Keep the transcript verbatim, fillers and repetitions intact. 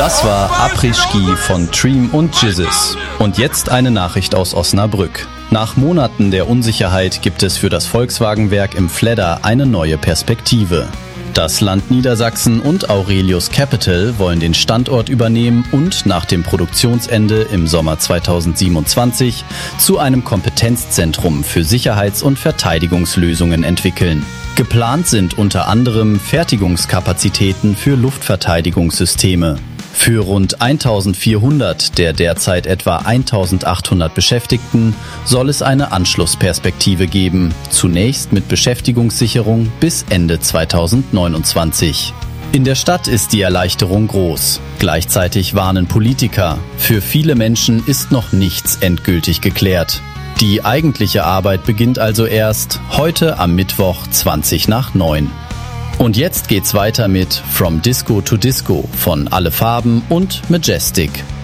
Das war Après-Ski von Treem und Jizzes. Und jetzt eine Nachricht aus Osnabrück. Nach Monaten der Unsicherheit gibt es für das Volkswagenwerk im Fledder eine neue Perspektive. Das Land Niedersachsen und Aurelius Capital wollen den Standort übernehmen und nach dem Produktionsende im Sommer zweitausendsiebenundzwanzig zu einem Kompetenzzentrum für Sicherheits- und Verteidigungslösungen entwickeln. Geplant sind unter anderem Fertigungskapazitäten für Luftverteidigungssysteme. Für rund eintausendvierhundert der derzeit etwa eintausendachthundert Beschäftigten soll es eine Anschlussperspektive geben, zunächst mit Beschäftigungssicherung bis Ende zweitausendneunundzwanzig. In der Stadt ist die Erleichterung groß. Gleichzeitig warnen Politiker, für viele Menschen ist noch nichts endgültig geklärt. Die eigentliche Arbeit beginnt also erst heute am Mittwoch zwanzig nach neun. Und jetzt geht's weiter mit From Disco to Disco von Alle Farben und Majestic.